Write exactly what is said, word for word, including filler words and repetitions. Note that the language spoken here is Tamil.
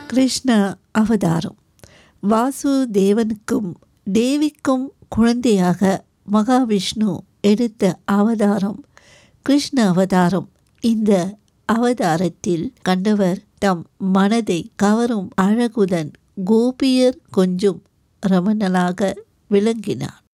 கிருஷ்ண அவதாரம். வாசுதேவனுக்கும் தேவிக்கும் குழந்தையாக மகாவிஷ்ணு எடுத்த அவதாரம் கிருஷ்ண அவதாரம். இந்த அவதாரத்தில் கண்டவர் தம் மனதை கவரும் அழகுடன் கோபியர் கொஞ்சும் ரமணனாக விளங்கினார்.